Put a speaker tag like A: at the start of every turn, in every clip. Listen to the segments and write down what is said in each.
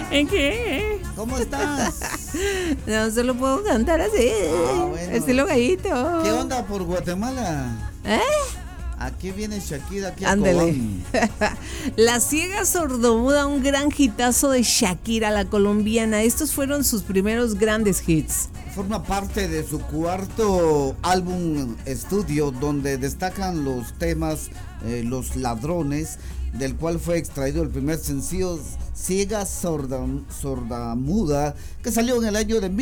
A: ¿En qué?
B: ¿Cómo estás?
A: No, solo puedo cantar así.
B: Bueno.
A: Estilo gallito.
B: ¿Qué onda por Guatemala?
A: ¿Eh?
B: Aquí viene Shakira, aquí a
A: Ándele.
B: Cobán.
A: La ciega sordomuda, un gran hitazo de Shakira, la colombiana. Estos fueron sus primeros grandes hits.
B: Forma parte de su cuarto álbum estudio, donde destacan los temas Los Ladrones, del cual fue extraído el primer sencillo Ciega Sordamuda, que salió en el año de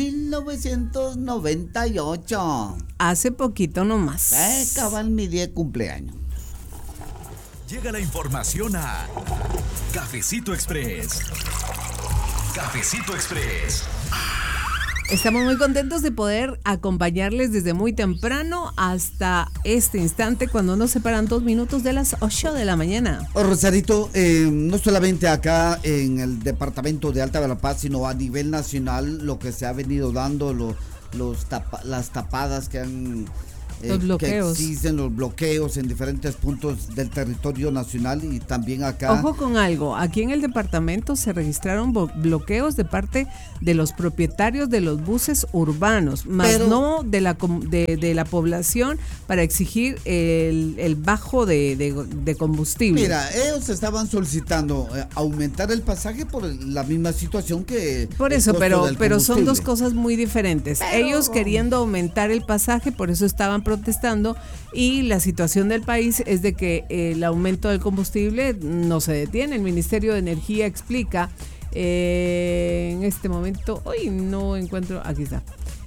B: 1998.
A: Hace poquito nomás.
B: Cabal mi día de cumpleaños.
C: Llega la información a Cafecito Express. Cafecito Express.
A: Estamos muy contentos de poder acompañarles desde muy temprano hasta este instante, cuando nos separan 2 minutos de las 8 de la mañana.
B: Rosarito, no solamente acá en el departamento de Alta Verapaz, sino a nivel nacional, lo que se ha venido dando, las tapadas que han...
A: Los bloqueos.
B: Que existen los bloqueos en diferentes puntos del territorio nacional y también acá.
A: Ojo con algo, aquí en el departamento se registraron bloqueos de parte de los propietarios de los buses urbanos, más no de la población, para exigir el bajo de combustible.
B: Mira, ellos estaban solicitando aumentar el pasaje por la misma situación que...
A: Por eso, pero son dos cosas muy diferentes. Ellos queriendo aumentar el pasaje, por eso estaban protestando, y la situación del país es de que el aumento del combustible no se detiene. El Ministerio de Energía explica en este momento, hoy no encuentro, aquí está.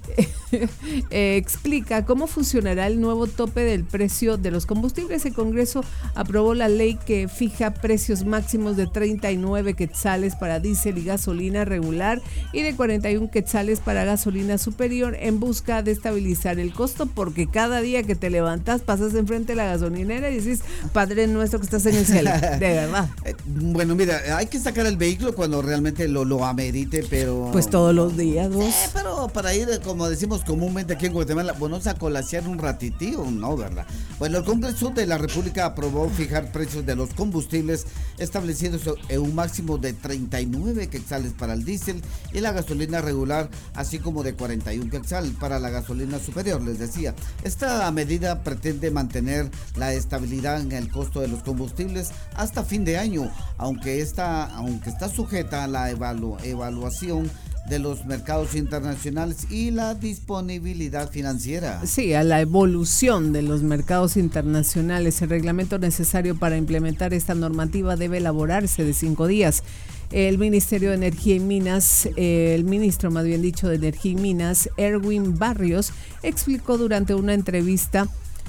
A: Explica cómo funcionará el nuevo tope del precio de los combustibles. El Congreso aprobó la ley que fija precios máximos de 39 quetzales para diésel y gasolina regular y de 41 quetzales para gasolina superior, en busca de estabilizar el costo, porque cada día que te levantas pasas enfrente de la gasolinera y dices, Padre nuestro que estás en el cielo, de verdad.
B: Bueno, mira, hay que sacar el vehículo cuando realmente lo amerite, pero...
A: Pues todos los días, vos.
B: Pero para ir, como decimos comúnmente aquí en Guatemala, bueno, a colasear un ratitito, ¿no? ¿Verdad? Bueno, el Congreso de la República aprobó fijar precios de los combustibles, establecidos en un máximo de 39 quetzales para el diésel y la gasolina regular, así como de 41 quetzales para la gasolina superior, les decía. Esta medida pretende mantener la estabilidad en el costo de los combustibles hasta fin de año, aunque está sujeta a la evaluación de los mercados internacionales y la disponibilidad financiera.
A: Sí, a la evolución de los mercados internacionales. El reglamento necesario para implementar esta normativa debe elaborarse de 5 días. El Ministerio de Energía y Minas, el ministro más bien dicho de Energía y Minas, Erwin Barrios, explicó durante una entrevista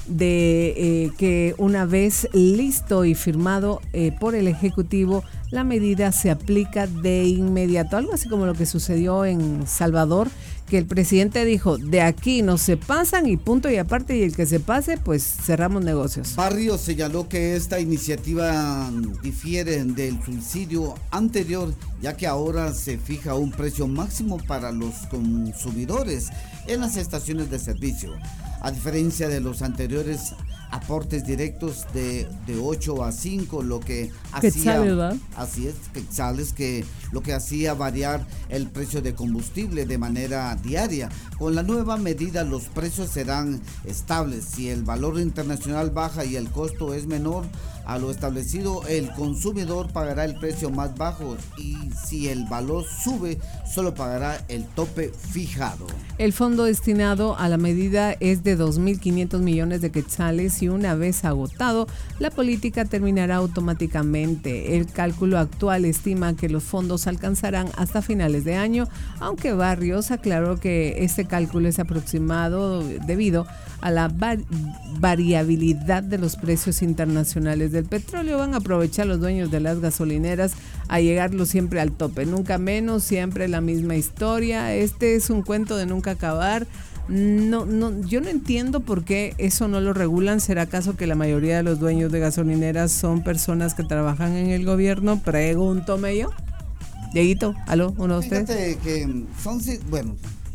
A: que una vez listo y firmado por el Ejecutivo, la medida se aplica de inmediato, algo así como lo que sucedió en Salvador, que el presidente dijo, de aquí no se pasan y punto y aparte, y el que se pase, pues cerramos negocios.
B: Barrios señaló que esta iniciativa difiere del subsidio anterior, ya que ahora se fija un precio máximo para los consumidores en las estaciones de servicio, a diferencia de los anteriores aportes directos de 8 a 5, lo que hacía,
A: ¿verdad?
B: Así es, quetzales, que lo que hacía variar el precio de combustible de manera diaria. Con la nueva medida los precios serán estables. Si el valor internacional baja y el costo es menor a lo establecido, el consumidor pagará el precio más bajo, y si el valor sube, solo pagará el tope fijado.
A: El fondo destinado a la medida es de 2.500 millones de quetzales, y una vez agotado, la política terminará automáticamente. El cálculo actual estima que los fondos alcanzarán hasta finales de año, aunque Barrios aclaró que este cálculo es aproximado debido a la variabilidad de los precios internacionales del petróleo. Van a aprovechar los dueños de las gasolineras a llegarlo siempre al tope, nunca menos, siempre la misma historia. Este es un cuento de nunca acabar. No, yo no entiendo por qué eso no lo regulan. ¿Será acaso que la mayoría de los dueños de gasolineras son personas que trabajan en el gobierno? Pregúntome yo. Dieguito, aló, 1, 2, 3.
B: Fíjate que son, bueno,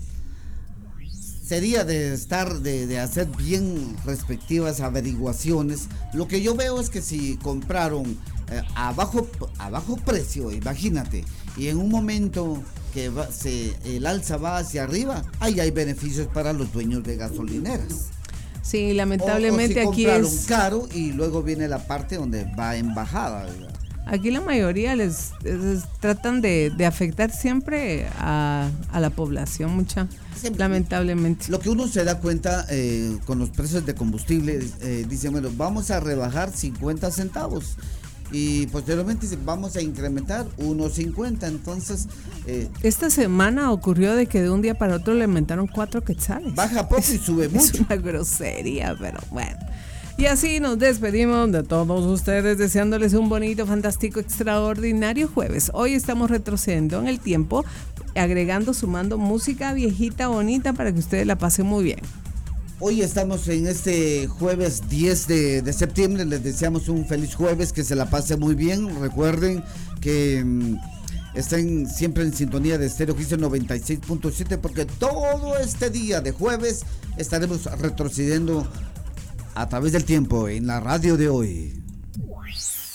B: sería de hacer bien respectivas averiguaciones. Lo que yo veo es que si compraron a bajo precio, imagínate, y en un momento que el alza va hacia arriba, ahí hay beneficios para los dueños de gasolineras.
A: Sí, lamentablemente
B: o si
A: aquí
B: compraron
A: es
B: caro y luego viene la parte donde va en bajada, ¿verdad?
A: Aquí la mayoría les tratan de afectar siempre a la población,
B: Siempre.
A: lamentablemente.
B: Lo que uno se da cuenta con los precios de combustible, dicen, bueno, vamos a rebajar 50 centavos y posteriormente vamos a incrementar 1.50, entonces...
A: Esta semana ocurrió de que de un día para otro le aumentaron 4 quetzales.
B: Baja poco y sube mucho.
A: Es una grosería, pero bueno. Y así nos despedimos de todos ustedes deseándoles un bonito, fantástico, extraordinario jueves. Hoy estamos retrocediendo en el tiempo, sumando música viejita, bonita para que ustedes la pasen muy bien.
B: Hoy estamos en este jueves 10 de septiembre, les deseamos un feliz jueves, que se la pase muy bien. Recuerden que estén siempre en sintonía de Estéreo Cristian 96.7 porque todo este día de jueves estaremos retrocediendo a través del tiempo en la radio de hoy.